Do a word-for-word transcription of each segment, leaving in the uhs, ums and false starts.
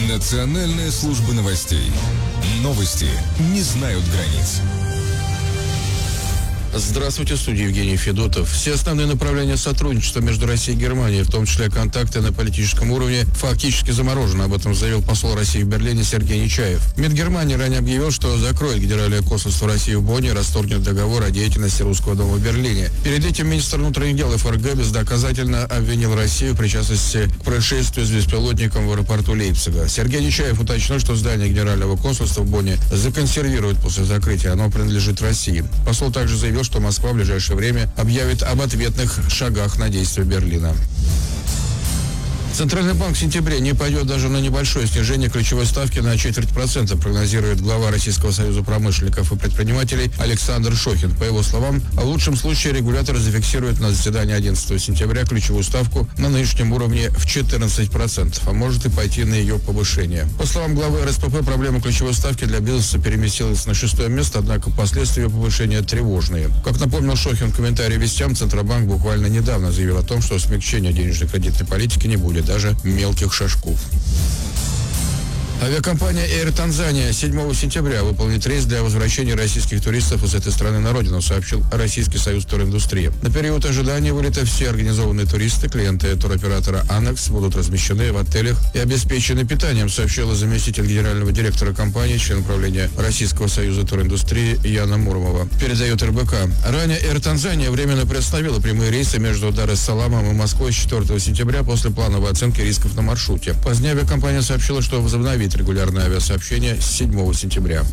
Национальная служба новостей. Новости не знают границ. Здравствуйте, в студии Евгений Федотов. Все основные направления сотрудничества между Россией и Германией, в том числе контакты на политическом уровне, фактически заморожены. Об этом заявил посол России в Берлине Сергей Нечаев. МИД Германии ранее объявил, что закроет Генеральное консульство России в Бонне и расторгнет договор о деятельности Русского дома в Берлине. Перед этим министр внутренних дел ФРГ бездоказательно обвинил Россию в причастности к происшествию с беспилотником в аэропорту Лейпцига. Сергей Нечаев уточнил, что здание Генерального консульства в Бонне законсервируют после закрытия. Оно принадлежит России. Посол также заявил, что Москва в ближайшее время объявит об ответных шагах на действия Берлина. Центральный банк в сентябре не пойдет даже на небольшое снижение ключевой ставки на четверть процента, прогнозирует глава Российского союза промышленников и предпринимателей Александр Шохин. По его словам, в лучшем случае регулятор зафиксирует на заседании одиннадцатого сентября ключевую ставку на нынешнем уровне в четырнадцать процентов, а может и пойти на ее повышение. По словам главы эр эс пэ пэ, проблема ключевой ставки для бизнеса переместилась на шестое место, однако последствия повышения тревожные. Как напомнил Шохин в комментарии «Вестям», Центробанк буквально недавно заявил о том, что смягчения денежно-кредитной политики не будет, даже мелких шажков. Авиакомпания Air Tanzania седьмого сентября выполнит рейс для возвращения российских туристов из этой страны на родину, сообщил Российский союз туриндустрии. На период ожидания вылета все организованные туристы, клиенты туроператора «Анекс» будут размещены в отелях и обеспечены питанием, сообщила заместитель генерального директора компании, член управления Российского союза туриндустрии Яна Муромова. Передает эр бэ ка. Ранее Air Tanzania временно приостановила прямые рейсы между Дар-эс-Саламом и Москвой с четвёртого сентября после плановой оценки рисков на маршруте. Позднее авиакомпания сообщила, что возобновит регулярное авиасообщение с седьмого сентября.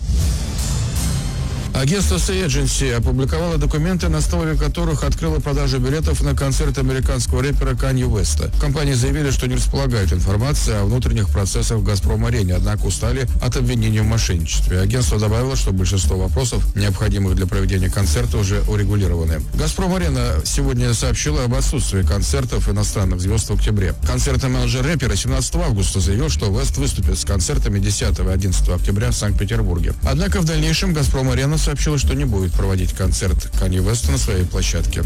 Агентство Sea Agency опубликовало документы, на основе которых открыло продажу билетов на концерт американского рэпера Канье Уэста. В компании заявили, что не располагают информацией о внутренних процессах в «Газпром-арене», однако устали от обвинений в мошенничестве. Агентство добавило, что большинство вопросов, необходимых для проведения концерта, уже урегулированы. «Газпром-арена» сегодня сообщила об отсутствии концертов иностранных звезд в октябре. Концертный менеджер рэпера семнадцатого августа заявил, что Уэст выступит с концертами десятого и одиннадцатого октября в Санкт-Петербурге. Однако в дальнейшем «Газпром-арена» сообщила, что не будет проводить концерт Канье Уэста на своей площадке.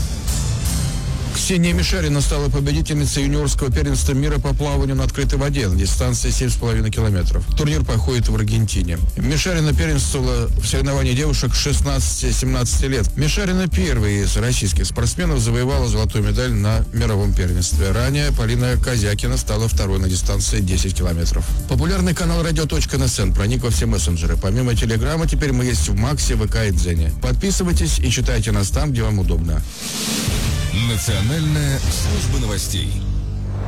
Ксения Мишарина стала победительницей юниорского первенства мира по плаванию на открытой воде на дистанции семь с половиной километров. Турнир проходит в Аргентине. Мишарина первенствовала в соревновании девушек шестнадцати-семнадцати лет. Мишарина первой из российских спортсменов завоевала золотую медаль на мировом первенстве. Ранее Полина Козякина стала второй на дистанции десять километров. Популярный канал радио точка эн эс эн проник во все мессенджеры. Помимо Телеграма, теперь мы есть в Максе, вэ ка и Дзене. Подписывайтесь и читайте нас там, где вам удобно. Национальная служба новостей.